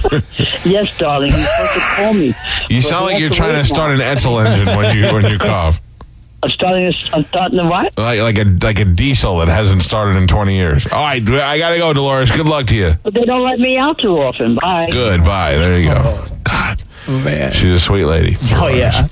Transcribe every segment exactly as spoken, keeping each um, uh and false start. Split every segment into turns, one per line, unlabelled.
Yes, darling. You're supposed to call me.
You sound like you're trying to start an Edsel engine when you when you cough.
I'm starting. To, I'm starting to what?
Like like a like a diesel that hasn't started in twenty years. All right, I gotta go, Dolores. Good luck to you.
But they don't let me out too often. Bye.
Good. Bye. There you go. God,
man,
she's a sweet lady.
Oh yeah.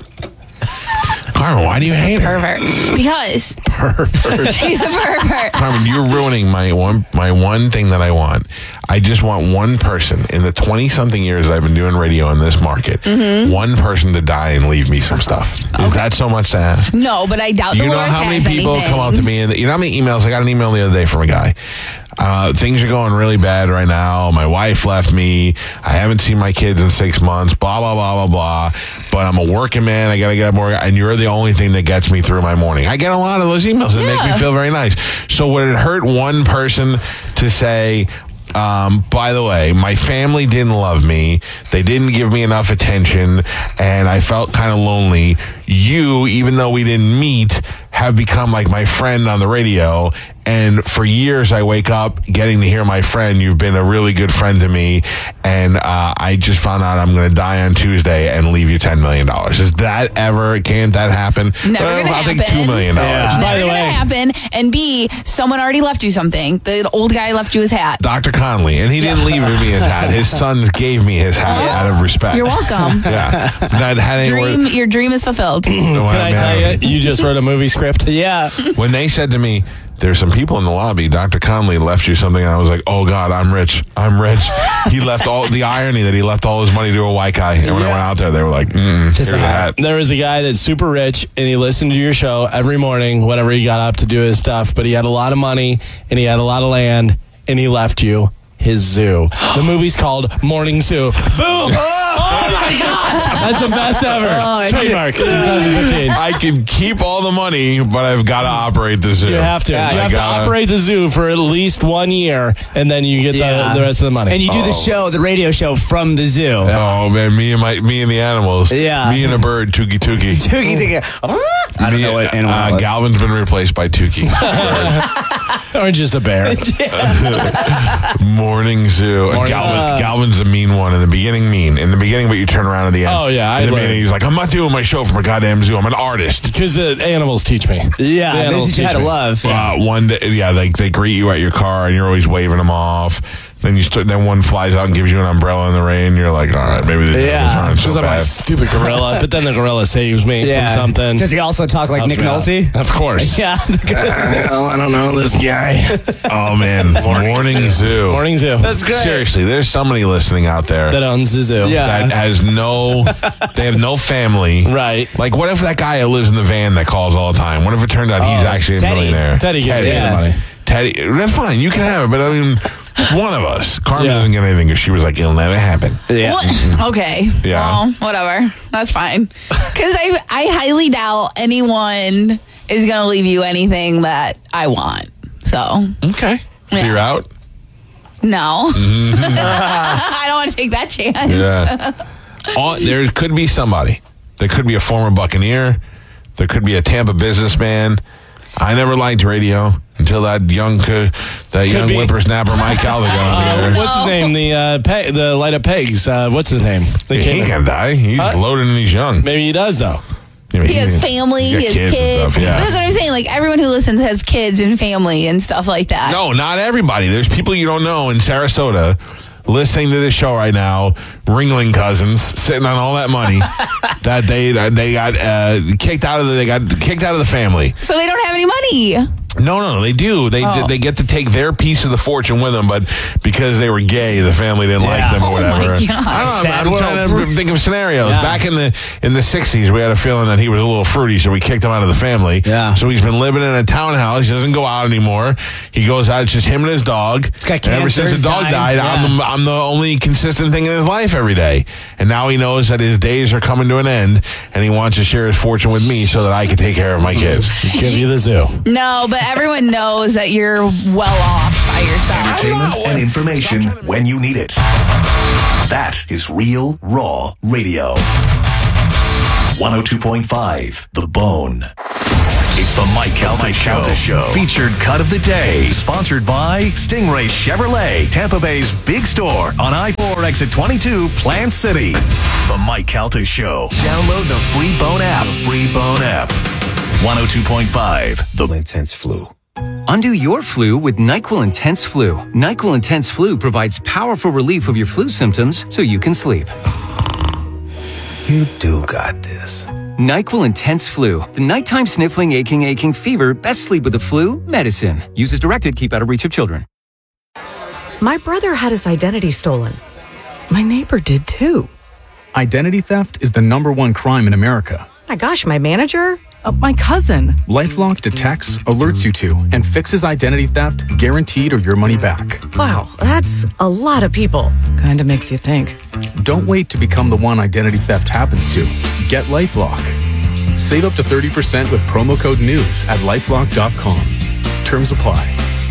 Carmen, why do you hate her?
Pervert. Because
Pervert.
she's a pervert.
Carmen, you're ruining my one my one thing that I want. I just want one person in the twenty-something years I've been doing radio in this market,
Mm-hmm.
one person to die and leave me some stuff. Is
Okay.
that so much to ask?
No, but I doubt
You know
Dolores
how many
has
people
anything.
come up to me and you know how many emails? I got an email the other day from a guy. Uh, things are going really bad right now. My wife left me. I haven't seen my kids in six months. Blah, blah, blah, blah, blah. But I'm a working man. I got to get up more. And you're the only thing that gets me through my morning. I get a lot of those emails that make
Yeah.
me feel very nice. So would it hurt one person to say, um, by the way, my family didn't love me. They didn't give me enough attention. And I felt kind of lonely. You, even though we didn't meet, have become like my friend on the radio. And for years, I wake up getting to hear my friend. You've been a really good friend to me. And uh, I just found out I'm going to die on Tuesday and leave you ten million dollars. Is that ever, can't that happen?
Never
Uh,
gonna
I'll
happen.
take two million dollars.
Yeah.
Never
By the
gonna
way-
happen. And B, someone already left you something. The old guy left you his hat.
Doctor Conley, and he didn't leave me his hat. His sons gave me his hat
Oh.
out of respect.
You're welcome.
Yeah. That had any
Dream,
word-
your dream is fulfilled.
Can I tell you, you just wrote a movie script? Yeah.
When they said to me, there's some people in the lobby, Doctor Conley left you something, and I was like, oh, God, I'm rich. I'm rich. He left all, the irony that he left all his money to a white guy. And when I
Yeah.
went out there, they were like, mm,
Just
here's
a
a
hat.
hat.
There was a guy that's super rich, and he listened to your show every morning whenever he got up to do his stuff. But he had a lot of money, and he had a lot of land, and he left you his zoo. The movie's called Morning Zoo. Boom! Oh, my God! That's the best ever.
Oh,
Trademark. twenty fifteen.
I can keep all the money, but I've got to operate the zoo.
You have to.
Yeah,
you
I
have
gotta-
to operate the zoo for at least one year, and then you get the,
Yeah.
the rest of the money.
And you do the
Oh.
show, the radio show from the zoo.
Oh, man, me and my me and the animals.
Yeah.
Me and a bird, Tookie Tookie.
Tookie, tookie. I don't
Me-
know what animal
uh,
it was.
Galvin's been replaced by Tookie.
or just a bear.
Morning Zoo.
Morning-
Galvin,
Uh.
Galvin's the mean one. In the beginning, mean. In the beginning, but you turn around at the end.
Oh, yeah, I
In the
learned.
beginning, he's like, I'm not doing my show from a goddamn zoo. I'm an artist.
Because the animals teach me.
Yeah,
The
they
animals
teach you how to
me.
love.
Uh, one day, yeah, they they greet you at your car, and you're always waving them off. Then you start, then one flies out and gives you an umbrella in the rain. You're like, all right, maybe the
Yeah.
animals aren't
Because
so
I'm a
bad.
stupid gorilla, but then the gorilla saves me
Yeah.
from something.
Does he also talk like
Helps
Nick
me out.
Nolte?
Of course.
Yeah.
Well, I don't know this guy.
Oh man, Morning, Zoo.
Morning Zoo.
That's great.
Seriously, there's somebody listening out there
That owns the zoo.
Yeah.
that has no, they have no family.
Right.
Like, what if that guy that lives in the van that calls all the time? What if it turned out he's
Oh,
actually a
Teddy.
millionaire?
Teddy gives me
Yeah.
the money.
Teddy, that's fine. You can have it, but I mean, one of us. Carmen
Yeah.
doesn't get anything because she was like, it'll never happen.
Yeah.
What? Okay.
Yeah.
Well, whatever. That's fine. Because I, I highly doubt anyone is going to leave you anything that I want. So,
Okay. So
Yeah.
you're out?
no. I don't want to take that chance.
Yeah. All, there could be somebody. There could be a former Buccaneer. There could be a Tampa businessman. I never liked radio until that young uh, that young
be.
whippersnapper Mike Calder got on
Uh,
there.
what's his name? The uh, pe- the light of pegs. Uh, what's his name? The
He
kid-
can die. He's
Huh?
loaded and he's young.
Maybe he does though.
I mean,
He has family,
got
he has
kids
kids.
and stuff, yeah.
That's what I'm saying. Like, everyone who listens has kids and family and stuff like that.
No, not everybody. There's people you don't know in Sarasota listening to this show right now, Ringling cousins, sitting on all that money that they they got uh, kicked out of the they got kicked out of the family.
So they don't have any money.
No, no, no, they do. They
Oh.
they get to take their piece of the fortune with them, but because they were gay, the family didn't like them or
Oh, my
whatever.
gosh.
I don't know,
Sad
I'm, I'm trying
world.
to think of scenarios.
Yeah.
Back in the in the sixties, we had a feeling that he was a little fruity, so we kicked him out of the family.
Yeah.
So he's been living in a townhouse. He doesn't go out anymore. He goes out. It's just him and his dog.
He's got
and ever
cancer,
since
he's
the dog
dying.
died, I'm, the, I'm the only consistent thing in his life every day. And now he knows that his days are coming to an end, and he wants to share his fortune with me so that I can take care of my kids.
Give you the zoo.
No, but everyone knows that you're well off by yourself.
Entertainment and information when you need it. That is Real Raw Radio. one oh two point five The Bone. It's the Mike Calta Show. Show. Featured cut of the day. Sponsored by Stingray Chevrolet, Tampa Bay's big store on I four exit twenty-two, Plant City. The Mike Calta Show. Download the free Bone app. The free Bone app. one oh two point five, The Intense Flu.
Undo your flu with NyQuil Intense Flu. NyQuil Intense Flu provides powerful relief of your flu symptoms so you can sleep.
You do got this.
NyQuil Intense Flu. The nighttime sniffling, aching, aching fever. Best sleep with the flu. Medicine. Use as directed. Keep out of reach of children.
My brother had his identity stolen. My neighbor did too.
Identity theft is the number one crime in America.
My gosh, my manager? Uh, my cousin.
LifeLock detects, alerts you to, and fixes identity theft, guaranteed or your money back.
Wow, that's a lot of people. Kinda makes you think.
Don't wait to become the one identity theft happens to. Get LifeLock. Save up to thirty percent with promo code NEWS at lifelock dot com. Terms apply.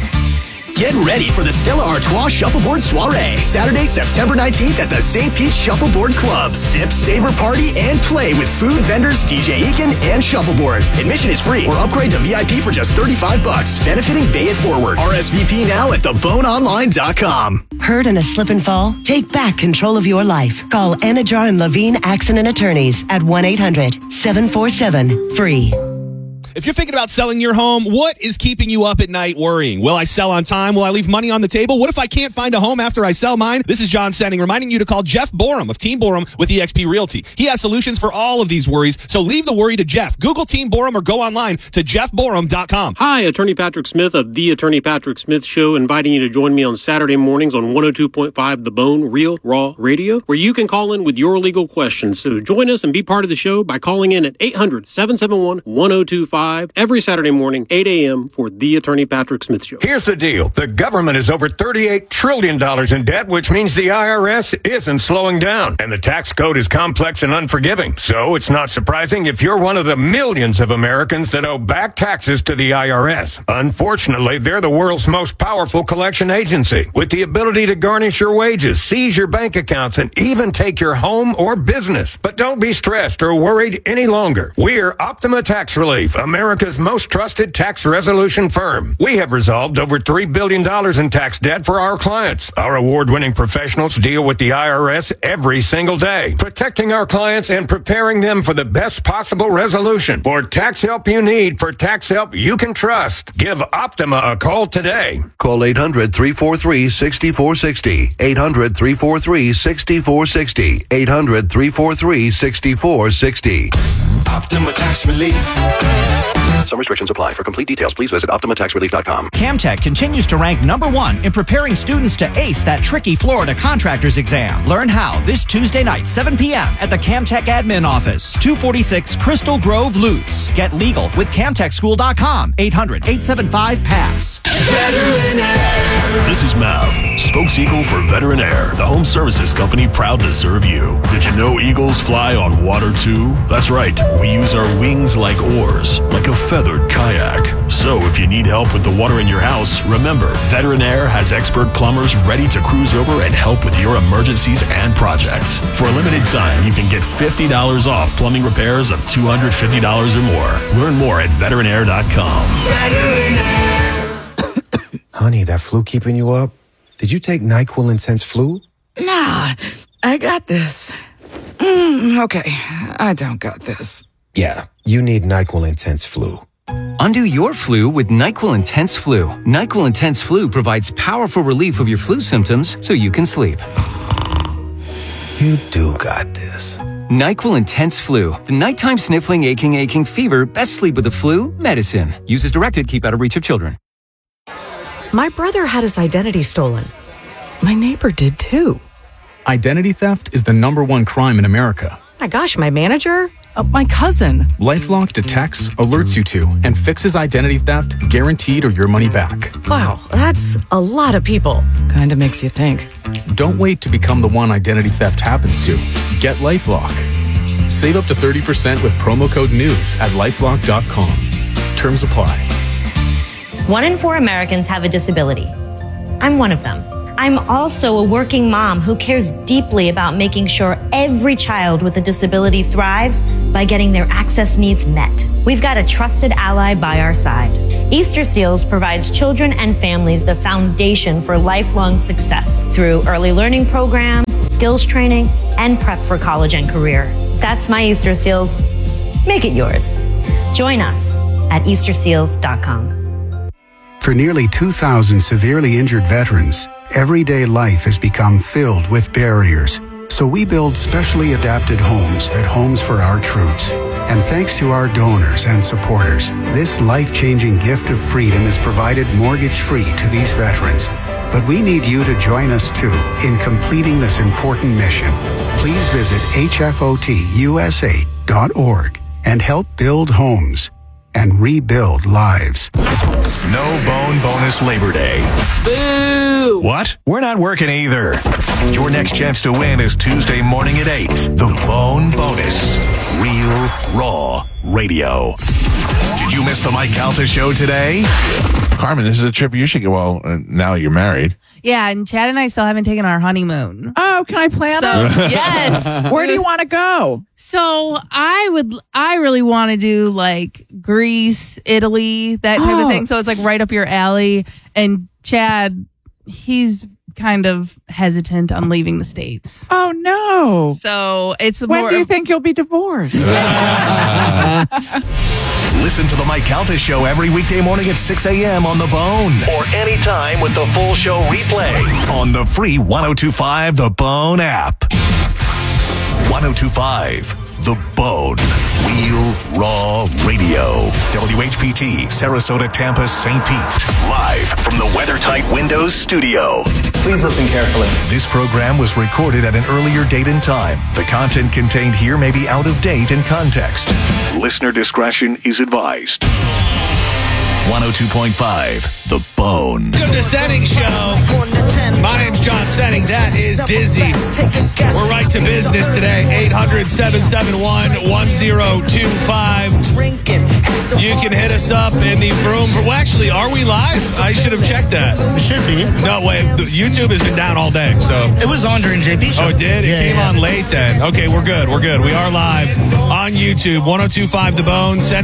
Get ready for the Stella Artois Shuffleboard Soiree, Saturday, September nineteenth at the Saint Pete Shuffleboard Club. Sip, savor, party, and play with food vendors, D J Eakin, and Shuffleboard. Admission is free or upgrade to V I P for just thirty-five bucks. Benefiting Bay It Forward. R S V P now at the bone online dot com.
Hurt in a slip and fall? Take back control of your life. Call Anajar and Levine Accident Attorneys at one eight hundred seven four seven free.
If you're thinking about selling your home, what is keeping you up at night worrying? Will I sell on time? Will I leave money on the table? What if I can't find a home after I sell mine? This is John Senning reminding you to call Jeff Borum of Team Borum with E X P Realty. He has solutions for all of these worries, so leave the worry to Jeff. Google Team Borum or go online to jeff borum dot com.
Hi, Attorney Patrick Smith of The Attorney Patrick Smith Show, inviting you to join me on Saturday mornings on one oh two point five The Bone Real Raw Radio, where you can call in with your legal questions. So join us and be part of the show by calling in at eight hundred seven seven one one oh two five every Saturday morning, eight a.m. for The Attorney Patrick Smith Show.
Here's the deal. The government is over thirty-eight trillion dollars in debt, which means the I R S isn't slowing down. And the tax code is complex and unforgiving. So it's not surprising if you're one of the millions of Americans that owe back taxes to the I R S. Unfortunately, they're the world's most powerful collection agency, with the ability to garnish your wages, seize your bank accounts, and even take your home or business. But don't be stressed or worried any longer. We're Optima Tax Relief, America's most trusted tax resolution firm. We have resolved over three billion dollars in tax debt for our clients. Our award-winning professionals deal with the I R S every single day, protecting our clients and preparing them for the best possible resolution. For tax help you need, for tax help you can trust, give Optima a call today.
Call eight hundred three four three six four six zero. eight hundred three four three six four six zero. eight hundred three four three six four six zero.
Optima Tax Relief. Some restrictions apply. For complete details, please visit optima tax relief dot com.
Camtech continues to rank number one in preparing students to ace that tricky Florida contractor's exam. Learn how this Tuesday night, seven p.m. at the Camtech Admin Office, two forty-six Crystal Grove, Lutz. Get legal with camtech school dot com. eight hundred eight seven five PASS.
This is Mav, spokes eagle for Veteran Air, the home services company proud to serve you. Did you know eagles fly on water too? That's right. We use our wings like oars, like a feathered kayak. So if you need help with the water in your house, remember, Veteran Air has expert plumbers ready to cruise over and help with your emergencies and projects. For a limited time, you can get fifty dollars off plumbing repairs of two hundred fifty dollars or more. Learn more at veteran air dot com.
Honey, that flu keeping you up? Did you take NyQuil Intense Flu?
Nah, I got this. Mm, okay, I don't got this.
Yeah, you need NyQuil Intense Flu.
Undo your flu with NyQuil Intense Flu. NyQuil Intense Flu provides powerful relief of your flu symptoms so you can sleep.
You do got this.
NyQuil Intense Flu. The nighttime sniffling, aching, aching fever. Best sleep with the flu. Medicine. Use as directed. Keep out of reach of children.
My brother had his identity stolen. My neighbor did too.
Identity theft is the number one crime in America.
My gosh, my manager?
Uh, my cousin.
LifeLock detects, alerts you to, and fixes identity theft, guaranteed or your money back.
Wow, that's a lot of people.
Kinda makes you think.
Don't wait to become the one identity theft happens to. Get LifeLock. Save up to thirty percent with promo code NEWS at lifelock dot com. Terms apply.
One in four Americans have a disability. I'm one of them. I'm also a working mom who cares deeply about making sure every child with a disability thrives by getting their access needs met. We've got a trusted ally by our side. Easter Seals provides children and families the foundation for lifelong success through early learning programs, skills training, and prep for college and career. That's my Easter Seals. Make it yours. Join us at easter seals dot com.
For nearly two thousand severely injured veterans, everyday life has become filled with barriers. So we build specially adapted homes at Homes for Our Troops. And thanks to our donors and supporters, this life-changing gift of freedom is provided mortgage-free to these veterans. But we need you to join us too in completing this important mission. Please visit H F O T U S A dot org and help build homes and rebuild lives.
No Bone Bonus Labor Day.
Boo!
What? We're not working either. Your next chance to win is Tuesday morning at eight. The Bone Bonus. Real, raw radio. Did you miss the Mike Calta show today?
Carmen, this is a trip you should go. Well, uh, now you're married.
Yeah, and Chad and I still haven't taken our honeymoon.
Oh, can I plan
So,
it?
yes.
Where do you want to go?
So I would, I really want to do like Greece, Italy, that type
Oh.
of thing. So it's like right up your alley. And Chad, he's kind of hesitant on leaving the States.
Oh, no.
So it's
When
more
do you
of-
think you'll be divorced?
Listen to the Mike Calta show every weekday morning at six a.m. on The Bone. Or anytime with the full show replay on the free ten twenty-five The Bone app. ten twenty-five The Bone. Real, raw radio. W H P T, Sarasota, Tampa, Saint Pete. Live from the WeatherTight Windows studio.
Please listen carefully.
This program was recorded at an earlier date and time. The content contained here may be out of date in context. Listener discretion is advised. one oh two point five The Bone.
Welcome to Setting Show. My name's John Setting. That is Dizzy. We're right to business today. eight hundred, seven seven one, one oh two five. You can hit us up in the room. Well, actually, are we live? I should have checked that.
It should be.
No, wait. the- YouTube has been down all day, so.
It was on during J P show.
Oh, it did? It
Yeah,
came
yeah.
on late then. Okay, we're good. We're good. We are live on YouTube. ten twenty-five The Bone. Setting